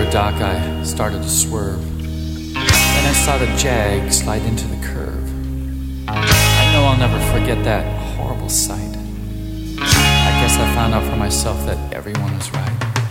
dock, I started to swerve. Then I saw the Jag slide into the curve. I know I'll never forget that horrible sight. I guess I found out for myself that everyone was right.